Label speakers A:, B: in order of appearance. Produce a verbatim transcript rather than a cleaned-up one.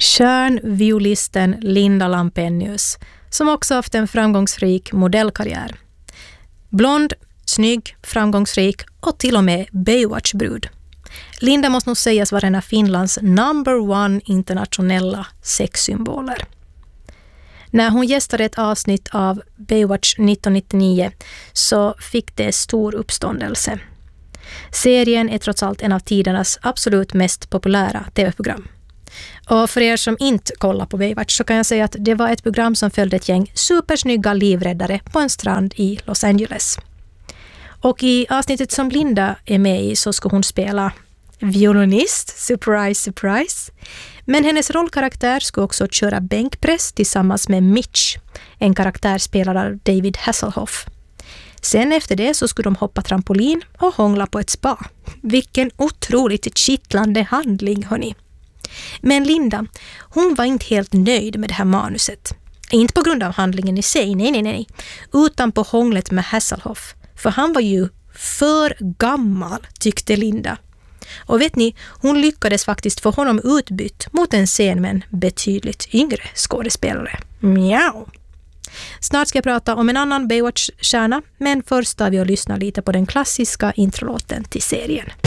A: Stjärnviolisten Linda Lampenius, som också haft en framgångsrik modellkarriär. Blond, snygg, framgångsrik och till och med Baywatch-brud. Linda måste nog sägas vara en av Finlands number one internationella sexsymboler. När hon gästade ett avsnitt av Baywatch nittonhundranittionio så fick det stor uppståndelse. Serien är trots allt en av tidernas absolut mest populära tv-program. Och för er som inte kollar på Baywatch så kan jag säga att det var ett program som följde ett gäng supersnygga livräddare på en strand i Los Angeles. Och i avsnittet som Linda är med i så ska hon spela violinist, surprise, surprise. Men hennes rollkaraktär ska också köra bänkpress tillsammans med Mitch, en karaktär spelad av David Hasselhoff. Sen efter det så skulle de hoppa trampolin och hångla på ett spa. Vilken otroligt kittlande handling, hörni. Men Linda, hon var inte helt nöjd med det här manuset. Inte på grund av handlingen i sig, nej, nej, nej. Utan på hånglet med Hasselhoff. För han var ju för gammal, tyckte Linda. Och vet ni, hon lyckades faktiskt få honom utbytt mot en scen med en betydligt yngre skådespelare. Mjau! Snart ska jag prata om en annan Baywatch-stjärna, men först tar vi och lyssnar lite på den klassiska introlåten till serien.